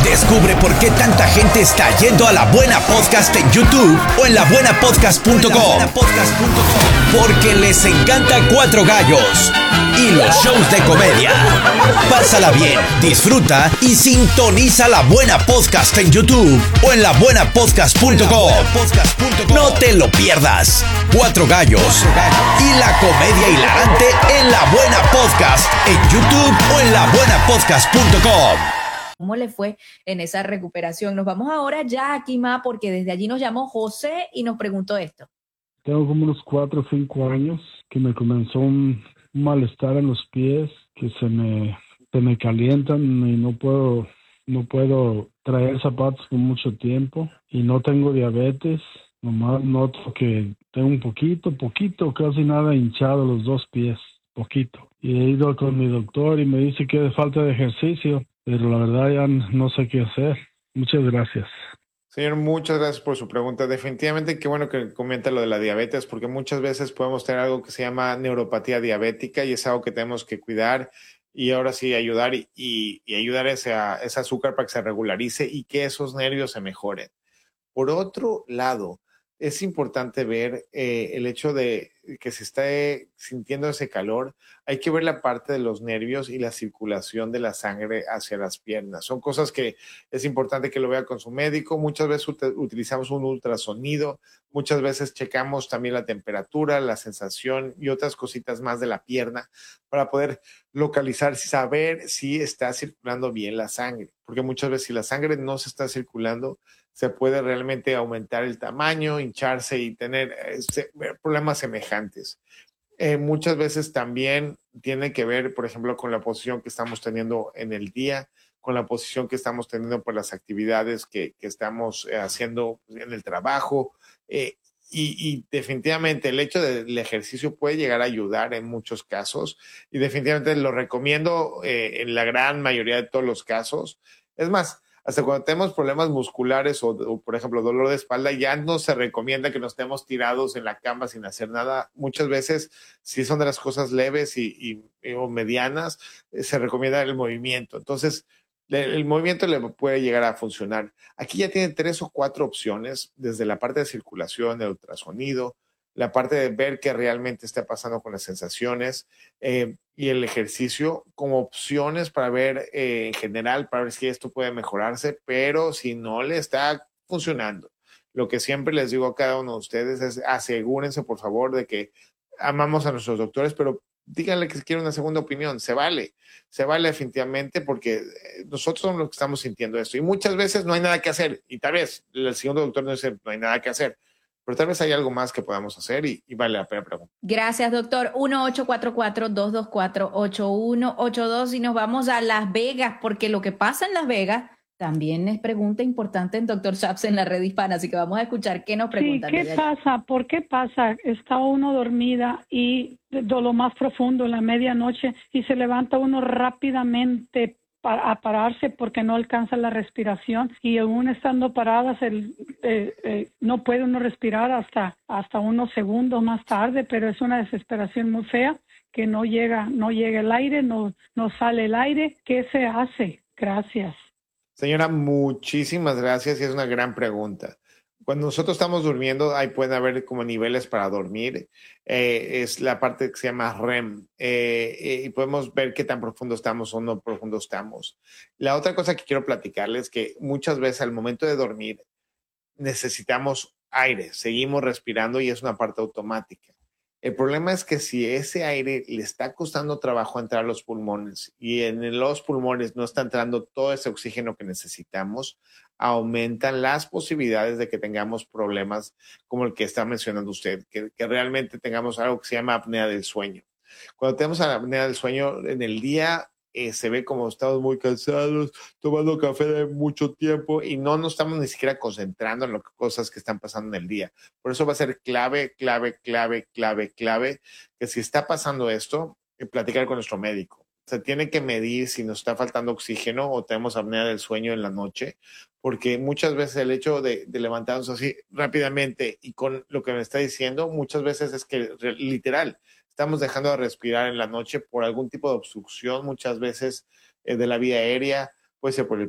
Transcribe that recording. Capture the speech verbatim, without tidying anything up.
Descubre por qué tanta gente está yendo a La Buena Podcast en YouTube o en la buena podcast punto com. Porque les encanta Cuatro Gallos y los shows de comedia. Pásala bien, disfruta y sintoniza La Buena Podcast en YouTube o en la buena podcast punto com. No te lo pierdas. Cuatro Gallos y la comedia hilarante en La Buena Podcast en YouTube o en la buena podcast punto com. ¿Cómo le fue en esa recuperación? Nos vamos ahora ya a Quimá porque desde allí nos llamó José y nos preguntó esto. Tengo como unos cuatro o cinco años que me comenzó un, un malestar en los pies, que se me, se me calientan y no puedo, no puedo traer zapatos por mucho tiempo y no tengo diabetes. Nomás noto que tengo un poquito, poquito, casi nada hinchado los dos pies, poquito. Y he ido con mi doctor y me dice que es falta de ejercicio, pero la verdad ya no sé qué hacer. Muchas gracias. Señor, muchas gracias por su pregunta. Definitivamente qué bueno que comenta lo de la diabetes, porque muchas veces podemos tener algo que se llama neuropatía diabética y es algo que tenemos que cuidar y ahora sí ayudar y, y, y ayudar a ese, a ese azúcar para que se regularice y que esos nervios se mejoren. Por otro lado, es importante ver eh, el hecho de que se está sintiendo ese calor. Hay que ver la parte de los nervios y la circulación de la sangre hacia las piernas. Son cosas que es importante que lo vea con su médico. Muchas veces ut- utilizamos un ultrasonido. Muchas veces checamos también la temperatura, la sensación y otras cositas más de la pierna para poder localizar, saber si está circulando bien la sangre. Porque muchas veces si la sangre no se está circulando, se puede realmente aumentar el tamaño, hincharse y tener eh, problemas semejantes. Eh, muchas veces también tiene que ver, por ejemplo, con la posición que estamos teniendo en el día, con la posición que estamos teniendo por las actividades que, que estamos eh, haciendo en el trabajo. Eh, y, y definitivamente el hecho del ejercicio puede llegar a ayudar en muchos casos y definitivamente lo recomiendo eh, en la gran mayoría de todos los casos. Es más, hasta cuando tenemos problemas musculares o, o, por ejemplo, dolor de espalda, ya no se recomienda que nos estemos tirados en la cama sin hacer nada. Muchas veces, si son de las cosas leves y, y, o medianas, eh, se recomienda el movimiento. Entonces, le, el movimiento le puede llegar a funcionar. Aquí ya tiene tres o cuatro opciones, desde la parte de circulación, el ultrasonido, la parte de ver qué realmente está pasando con las sensaciones eh, y el ejercicio como opciones para ver eh, en general, para ver si esto puede mejorarse, pero si no le está funcionando. Lo que siempre les digo a cada uno de ustedes es asegúrense, por favor, de que amamos a nuestros doctores, pero díganle que quieren una segunda opinión. Se vale, se vale definitivamente porque nosotros somos los que estamos sintiendo esto y muchas veces no hay nada que hacer y tal vez el segundo doctor no dice no hay nada que hacer. Pero tal vez hay algo más que podamos hacer y, y vale la pena preguntar. Gracias, doctor. uno ocho cuatro cuatro, dos dos cuatro, ocho uno ocho dos y nos vamos a Las Vegas, porque lo que pasa en Las Vegas también es pregunta importante en doctor Shaps en la red hispana, así que vamos a escuchar qué nos preguntan. Sí, ¿qué pasa? ¿Por qué pasa? Está uno dormida y de lo más profundo, en la medianoche, y se levanta uno rápidamente a pararse porque no alcanza la respiración y aún estando paradas el, eh, eh, no puede uno respirar hasta hasta unos segundos más tarde, pero es una desesperación muy fea que no llega no llega el aire, no no sale el aire. ¿Qué se hace? Gracias. Señora, muchísimas gracias y es una gran pregunta. Cuando nosotros estamos durmiendo, ahí pueden haber como niveles para dormir. Eh, es la parte que se llama R E M. Eh, eh, y podemos ver qué tan profundo estamos o no profundo estamos. La otra cosa que quiero platicarles es que muchas veces al momento de dormir necesitamos aire. Seguimos respirando y es una parte automática. El problema es que si ese aire le está costando trabajo entrar a los pulmones y en los pulmones no está entrando todo ese oxígeno que necesitamos, aumentan las posibilidades de que tengamos problemas como el que está mencionando usted, que, que realmente tengamos algo que se llama apnea del sueño. Cuando tenemos apnea del sueño en el día, eh, se ve como estamos muy cansados, tomando café de mucho tiempo y no nos estamos ni siquiera concentrando en las cosas que están pasando en el día. Por eso va a ser clave, clave, clave, clave, clave, que si está pasando esto, eh, platicar con nuestro médico. Se tiene que medir si nos está faltando oxígeno o tenemos apnea del sueño en la noche, porque muchas veces el hecho de, de levantarnos así rápidamente y con lo que me está diciendo, muchas veces es que literal, estamos dejando de respirar en la noche por algún tipo de obstrucción, muchas veces eh, de la vía aérea, puede ser por el